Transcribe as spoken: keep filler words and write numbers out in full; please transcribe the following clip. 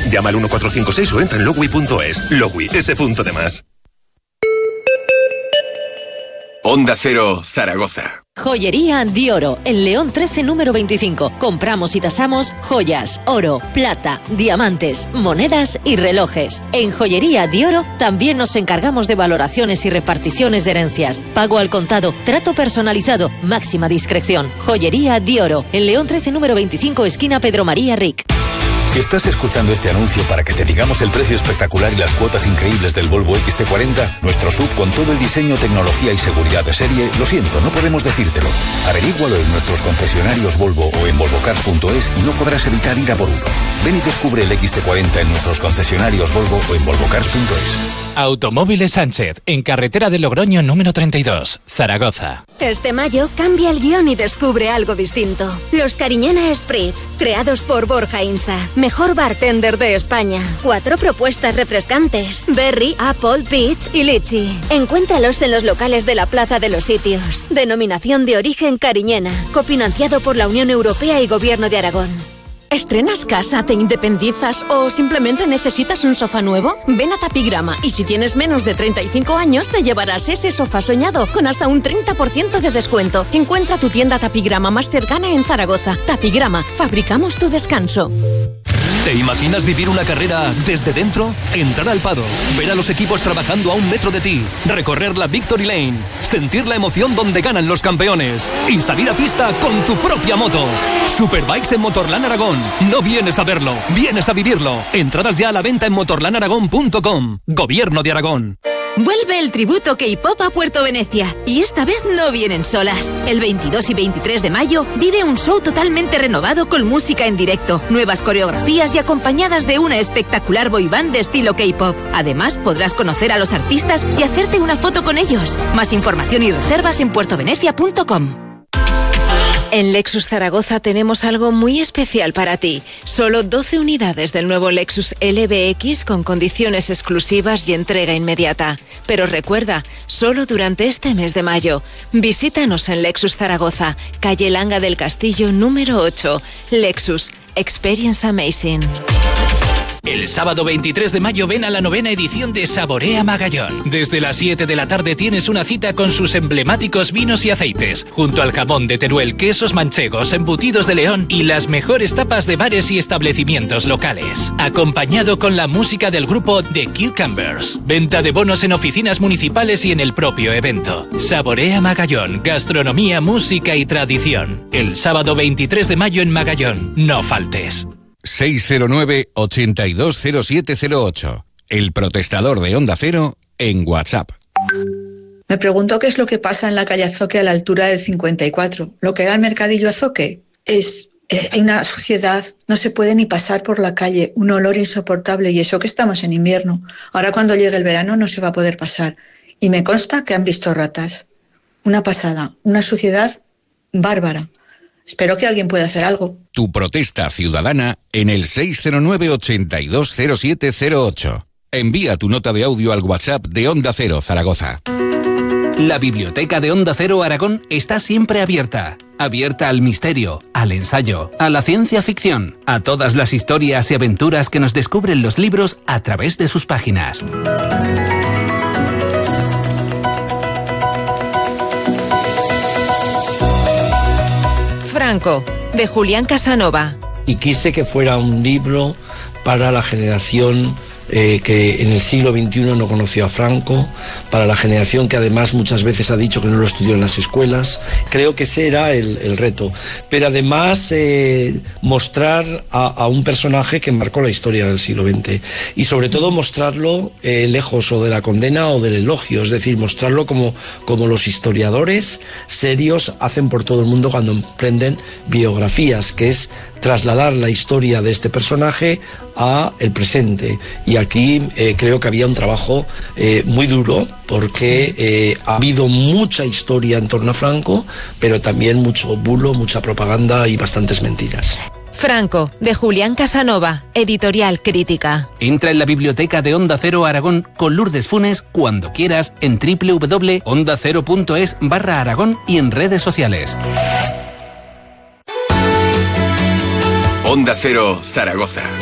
Llama al uno cuatro cinco seis o entra en logui punto es. Logui, ese punto de más. Onda Cero, Zaragoza. Joyería Di Oro, en León trece número veinticinco. Compramos y tasamos joyas, oro, plata, diamantes, monedas y relojes. En Joyería Di Oro también nos encargamos de valoraciones y reparticiones de herencias. Pago al contado, trato personalizado, máxima discreción. Joyería Di Oro, en León trece número veinticinco, esquina Pedro María Ric. Si estás escuchando este anuncio para que te digamos el precio espectacular y las cuotas increíbles del Volvo X C cuarenta, nuestro sub con todo el diseño, tecnología y seguridad de serie, lo siento, no podemos decírtelo. Averígualo en nuestros concesionarios Volvo o en volvocars punto es y no podrás evitar ir a por uno. Ven y descubre el X C cuarenta en nuestros concesionarios Volvo o en volvocars punto es. Automóviles Sánchez, en carretera de Logroño número treinta y dos, Zaragoza. Este mayo cambia el guión y descubre algo distinto. Los Cariñena Spritz, creados por Borja Insa, mejor bartender de España. Cuatro propuestas refrescantes: berry, apple, peach y litchi. Encuéntralos en los locales de la Plaza de los Sitios. Denominación de origen Cariñena, cofinanciado por la Unión Europea y Gobierno de Aragón. ¿Estrenas casa, te independizas o simplemente necesitas un sofá nuevo? Ven a Tapigrama y si tienes menos de treinta y cinco años te llevarás ese sofá soñado con hasta un treinta por ciento de descuento. Encuentra tu tienda Tapigrama más cercana en Zaragoza. Tapigrama, fabricamos tu descanso. ¿Te imaginas vivir una carrera desde dentro? Entrar al paddock, ver a los equipos trabajando a un metro de ti, recorrer la Victory Lane, sentir la emoción donde ganan los campeones y salir a pista con tu propia moto. Superbikes en Motorland Aragón. No vienes a verlo, vienes a vivirlo. Entradas ya a la venta en motorland aragón punto com. Gobierno de Aragón. Vuelve el tributo K-Pop a Puerto Venecia y esta vez no vienen solas. El veintidós y veintitrés de mayo vive un show totalmente renovado con música en directo, nuevas coreografías y acompañadas de una espectacular boy band de estilo K-Pop. Además podrás conocer a los artistas y hacerte una foto con ellos. Más información y reservas en puerto venecia punto com. En Lexus Zaragoza tenemos algo muy especial para ti. Solo doce unidades del nuevo Lexus L B X con condiciones exclusivas y entrega inmediata. Pero recuerda, solo durante este mes de mayo. Visítanos en Lexus Zaragoza, calle Langa del Castillo número ocho. Lexus, Experience Amazing. El sábado veintitrés de mayo ven a la novena edición de Saborea Magallón. Desde las siete de la tarde tienes una cita con sus emblemáticos vinos y aceites, junto al jamón de Teruel, quesos manchegos, embutidos de León y las mejores tapas de bares y establecimientos locales. Acompañado con la música del grupo The Cucumbers. Venta de bonos en oficinas municipales y en el propio evento. Saborea Magallón, gastronomía, música y tradición. El sábado veintitrés de mayo en Magallón. No faltes. seis cero nueve, ochenta y dos cero siete cero ocho. El protestador de Onda Cero en WhatsApp. Me pregunto qué es lo que pasa en la calle Azoque a la altura del cincuenta y cuatro. Lo que era el mercadillo Azoque es... Eh, hay una suciedad, no se puede ni pasar por la calle, un olor insoportable, y eso que estamos en invierno. Ahora cuando llegue el verano no se va a poder pasar. Y me consta que han visto ratas. Una pasada, una suciedad bárbara. Espero que alguien pueda hacer algo. Tu protesta ciudadana en el seis cero nueve, ochenta y dos cero siete cero ocho. Envía tu nota de audio al WhatsApp de Onda Cero Zaragoza. La biblioteca de Onda Cero Aragón está siempre abierta. Abierta al misterio, al ensayo, a la ciencia ficción, a todas las historias y aventuras que nos descubren los libros a través de sus páginas. Franco, de Julián Casanova. Y quise que fuera un libro para la generación eh, que en el siglo veintiuno no conoció a Franco, para la generación que además muchas veces ha dicho que no lo estudió en las escuelas. Creo que ese era el, el reto. Pero además eh, mostrar a, a un personaje que marcó la historia del siglo veinte. Y sobre todo mostrarlo eh, lejos o de la condena o del elogio. Es decir, mostrarlo como, como los historiadores serios hacen por todo el mundo cuando emprenden biografías, que es trasladar la historia de este personaje a el presente. Y aquí eh, creo que había un trabajo eh, muy duro, porque eh, ha habido mucha historia en torno a Franco, pero también mucho bulo, mucha propaganda y bastantes mentiras. Franco, de Julián Casanova, editorial Crítica. Entra en la biblioteca de Onda Cero Aragón con Lourdes Funes cuando quieras en doble u doble u doble u punto onda cero punto es barra Aragón y en redes sociales. Onda Cero, Zaragoza.